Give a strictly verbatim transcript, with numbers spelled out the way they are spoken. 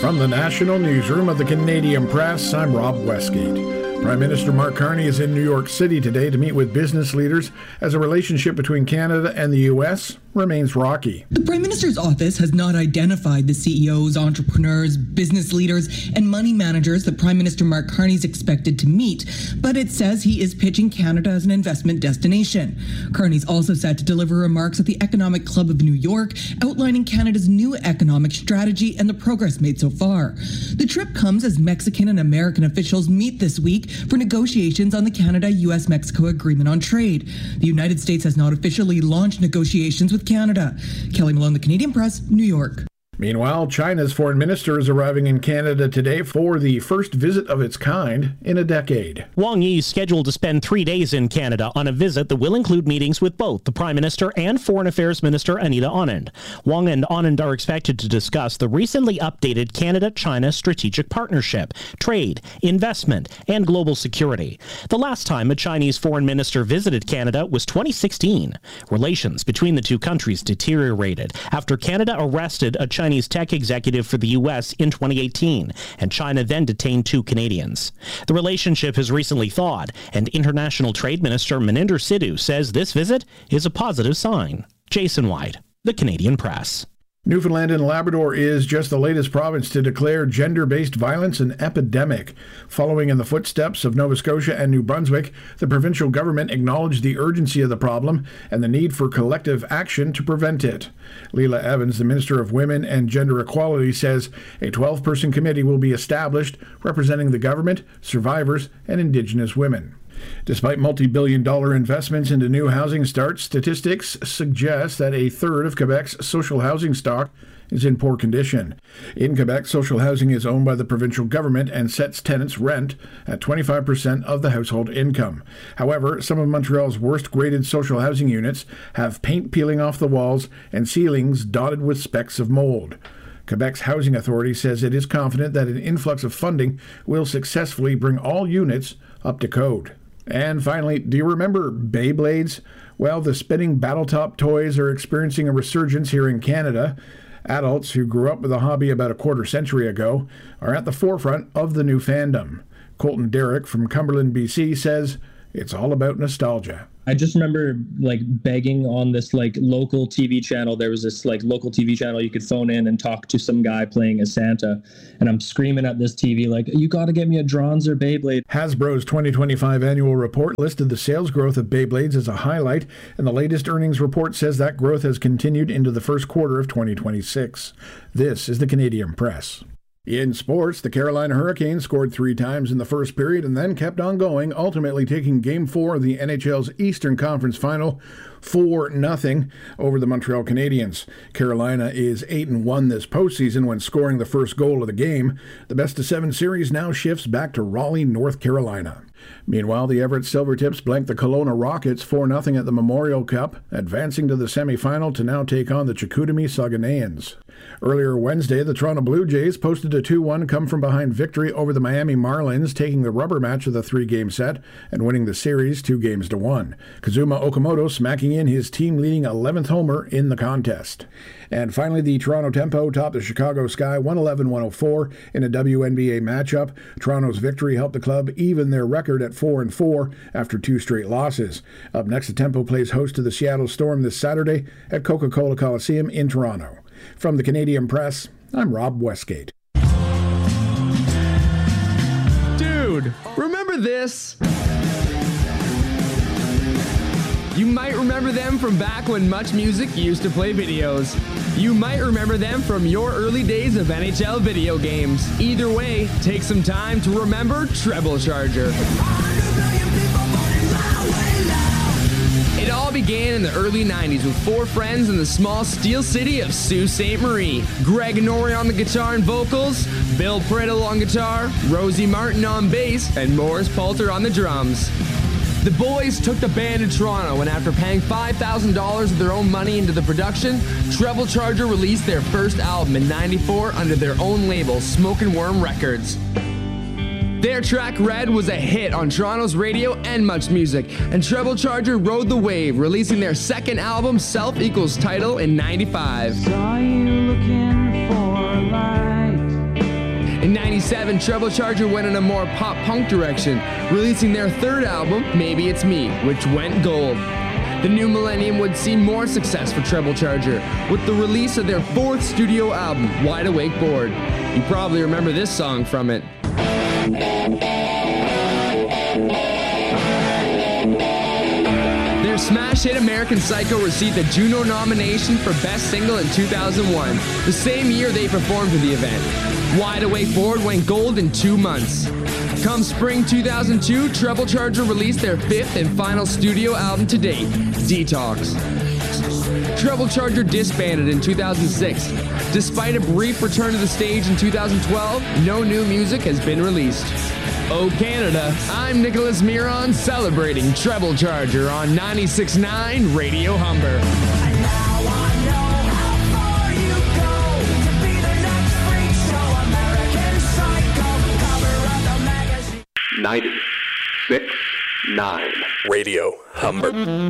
From the National Newsroom of the Canadian Press, I'm Rob Westgate. Prime Minister Mark Carney is in New York City today to meet with business leaders as a relationship between Canada and the U S remains rocky. The Prime Minister's office has not identified the C E Os, entrepreneurs, business leaders, and money managers that Prime Minister Mark Carney is expected to meet, but it says he is pitching Canada as an investment destination. Carney's also set to deliver remarks at the Economic Club of New York, outlining Canada's new economic strategy and the progress made so far. The trip comes as Mexican and American officials meet this week for negotiations on the Canada-U S Mexico Agreement on Trade. The United States has not officially launched negotiations with Canada. Kelly Malone, The Canadian Press, New York. Meanwhile, China's foreign minister is arriving in Canada today for the first visit of its kind in a decade. Wang Yi is scheduled to spend three days in Canada on a visit that will include meetings with both the Prime Minister and Foreign Affairs Minister Anita Anand. Wang and Anand are expected to discuss the recently updated Canada-China Strategic Partnership, trade, investment, and global security. The last time a Chinese foreign minister visited Canada was twenty sixteen. Relations between the two countries deteriorated after Canada arrested a Chinese tech executive for the U S in twenty eighteen, and China then detained two Canadians. The relationship has recently thawed, and International Trade Minister Maninder Sidhu says this visit is a positive sign. Jason White, The Canadian Press. Newfoundland and Labrador is just the latest province to declare gender-based violence an epidemic. Following in the footsteps of Nova Scotia and New Brunswick, the provincial government acknowledged the urgency of the problem and the need for collective action to prevent it. Leila Evans, the Minister of Women and Gender Equality, says a twelve-person committee will be established representing the government, survivors, and Indigenous women. Despite multi-billion dollar investments into new housing starts, statistics suggest that a third of Quebec's social housing stock is in poor condition. In Quebec, social housing is owned by the provincial government and sets tenants' rent at twenty-five percent of the household income. However, some of Montreal's worst-graded social housing units have paint peeling off the walls and ceilings dotted with specks of mold. Quebec's Housing Authority says it is confident that an influx of funding will successfully bring all units up to code. And finally, do you remember Beyblades? Well, the spinning Battletop toys are experiencing a resurgence here in Canada. Adults who grew up with the hobby about a quarter century ago are at the forefront of the new fandom. Colton Derrick from Cumberland, B C says it's all about nostalgia. I just remember like begging on this like local T V channel. There was this like local T V channel you could phone in and talk to some guy playing as Santa. And I'm screaming at this T V like, you got to get me a Drons or Beyblade. Hasbro's twenty twenty-five annual report listed the sales growth of Beyblades as a highlight, and the latest earnings report says that growth has continued into the first quarter of twenty twenty-six. This is the Canadian Press. In sports, the Carolina Hurricanes scored three times in the first period and then kept on going, ultimately taking Game four of the N H L's Eastern Conference Final four nothing over the Montreal Canadiens. Carolina is eight and one this postseason when scoring the first goal of the game. The best-of-seven series now shifts back to Raleigh, North Carolina. Meanwhile, the Everett Silvertips blanked the Kelowna Rockets four nothing at the Memorial Cup, advancing to the semifinal to now take on the Chicoutimi Saguenayans. Earlier Wednesday, the Toronto Blue Jays posted a two one come-from-behind victory over the Miami Marlins, taking the rubber match of the three-game set and winning the series two games to one. Kazuma Okamoto smacking in his team-leading eleventh homer in the contest. And finally, the Toronto Tempo topped the Chicago Sky one eleven to one oh four in a W N B A matchup. Toronto's victory helped the club even their record at four and four after two straight losses. Up next, the Tempo plays host to the Seattle Storm this Saturday at Coca-Cola Coliseum in Toronto. From the Canadian Press, I'm Rob Westgate. Dude, remember this? You might remember them from back when Much Music used to play videos. You might remember them from your early days of N H L video games. Either way, take some time to remember Treble Charger. It all began in the early nineties with four friends in the small steel city of Sault Ste. Marie. Greg Norrie on the guitar and vocals, Bill Priddle on guitar, Rosie Martin on bass, and Morris Poulter on the drums. The boys took the band to Toronto, and after paying five thousand dollars of their own money into the production, Treble Charger released their first album in ninety-four under their own label, Smokin' Worm Records. Their track Red was a hit on Toronto's radio and Much Music, and Treble Charger rode the wave, releasing their second album, Self Equals Title, in ninety-five. Saw you looking for a light, ninety-seven, Treble Charger went in a more pop-punk direction, releasing their third album, Maybe It's Me, which went gold. The new millennium would see more success for Treble Charger with the release of their fourth studio album, Wide Awake Bored. You probably remember this song from it. Their smash hit American Psycho received a Juno nomination for Best Single in two thousand one, the same year they performed at the event. Wide Awake Bored went gold in two months. Come spring two thousand two, Treble Charger released their fifth and final studio album to date, Detox. Treble Charger disbanded in two thousand six. Despite a brief return to the stage in two thousand twelve, no new music has been released. Oh Canada, I'm Nicholas Miron celebrating Treble Charger on ninety-six point nine Radio Humber. ninety-six point nine Radio Humber.